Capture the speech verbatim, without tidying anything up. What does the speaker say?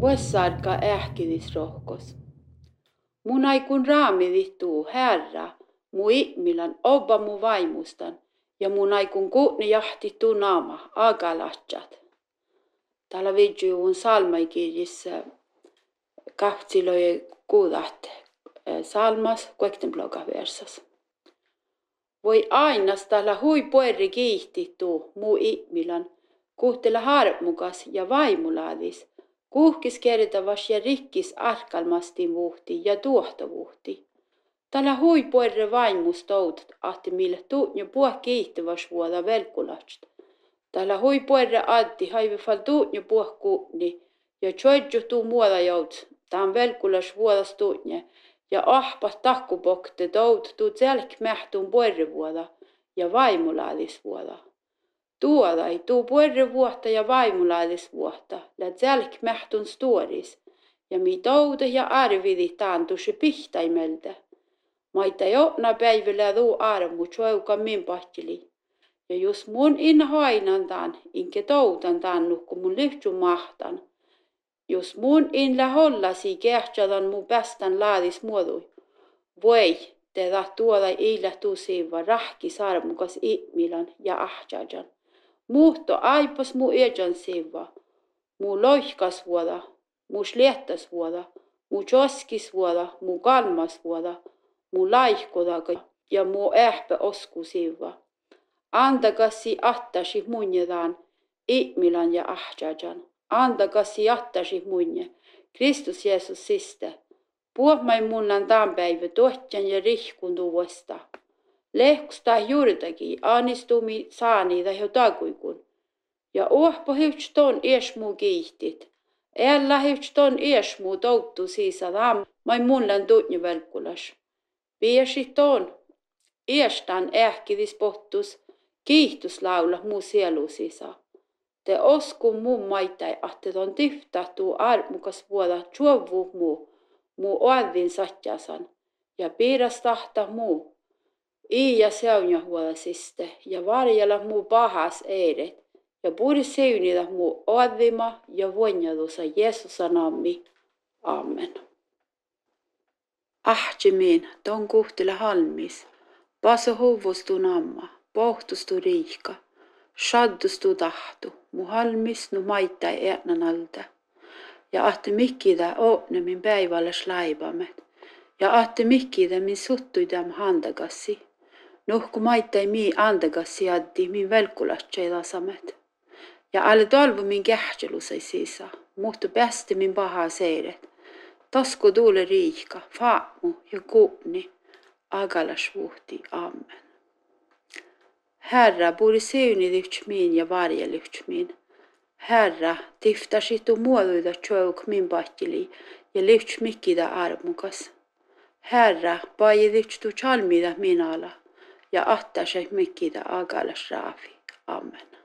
Vuossaarka ähkidis rohkos. Mun aikun raamidit tuu herra, mu ihmilan obba mu vaimustan, ja mun aikun kuutni jahti tuu naama, agalatsat. Täällä vidjuun salmaikirjissa kahtsiloi kuudat salmas kuektenbloga versas. Voi ainas täällä hui puerri kiihti tuu mu ihmilan, kuhtela harmukas ja vaimulaadis, kuhkis kertavas ja rikkis arkalmasti vuhti ja tuohtavuhti. Täällä hui puerre vaimus toutat, ahti mille tuun ja puh kiihtyvas vuoda velkulast. Täällä hui puerre addi haivifal tuun ja puh kuutni, ja tjoidju tuu muuda jouts, taan velkulas vuodas tuunne, ja ahpas takkupokte tout tuu tselk mähtuun puerre vuoda, ja vaimulaadis vuoda. Tuoda ei tuu puerre vuotta ja vaimulaadis vuotta, ja tselk mähtun stuoris, ja mi toude ja arvidi taantusi pihtaimeltä. Maita jotna päivillä tuu armu tjouka min pahtili. Ja jos mun in hainan taan, inke toutan taannu, kun mun lyhtsy mahtan. Jos mun in lähollasi kehtsadan mun päästän laadis muodui. Voi, te taht tuoda iillä tusiva rahki sarmukas ihmilan ja ahjajan. Muutto aipas mu ejan siva. Mu loihkas vuoda, mu sliettas vuoda, mu joskis vuoda, mu kalmas vuoda, mu laihkodaga ja mu ähpä osku siva. Antakasi attasi munjedaan, ihmilan ja ahjajan. Antakasi attasi munje, Kristus Jeesus siste. Puhmai munnan tämän päivä tohtjan ja rihkun tuvosta. Lehkusta juurtakin annistumi saani tai jo takuikun. Ja ohpa hyvts ton iesmu kiihtit. Älä hyvts ton iesmu touttu siisada mai munnan tuutni velkulas. Piesi ton iestan ähkidis pohtus kiihtuslaula muu sielu sisa. Te osku mun maitai, ahte ton tiftahtuu armukas vuoda tjuovu muu, muu oadvin satjasan, ja piiras tahta muu. Iia seunja huolasiste, ja varjella muu pahas eiret, ja puuri seunida muu oadvima ja voinjadusa Jeesusa nammi. Amen. Ahtjemiin, ton kuhtila halmis, paso huvustu namma, pohtustu riihka. Shaddustu tahtu, mu halmis nu maittai eänan alta. Ja ahte mikkida ootne min päivälläs laivamet. Ja ahte mikkida min suttuidam handagassi. Nuhku maittai mi andagassi addi min velkulatse tasamet. Ja alle talvu min kähtselusai sisa, muhtu päästi min paha seiret. Tasku tuule riihka, faamu ja kuupni, agalas vuhti, amen. Herra, puuri seuni lyhtsmiin ja varje lyhtsmiin. Herra, tiftasi tu muoduida tjouk min pahtili ja lyhtsmikida armukas. Herra, paji lyhtstu chalmida minala ja ahtasi mikida agalas raafi. Amen.